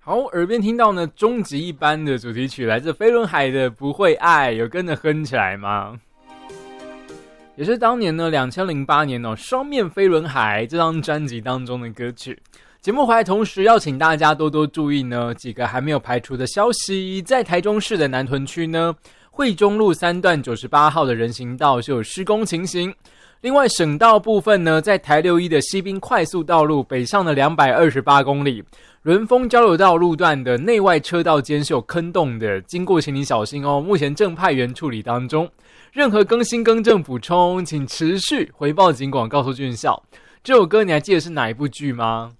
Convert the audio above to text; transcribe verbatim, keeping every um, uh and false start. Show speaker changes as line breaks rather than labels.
好，耳边听到呢终极一班的主题曲，来自飞轮海的《不会爱》，有跟着哼起来吗？也是当年呢二零零八年哦双面飞轮海这张专辑当中的歌曲。节目回来同时要请大家多多注意呢几个还没有排除的消息，在台中市的南屯区呢惠中路三段九十八号的人行道是有施工情形。另外省道部分呢，在台六一的西滨快速道路北上的两百二十八公里，伦丰交流道路段的内外车道间是有坑洞的，经过请你小心哦，目前正派员处理当中。任何更新更正补充请持续回报警广告诉军校。这首歌你还记得是哪一部剧吗？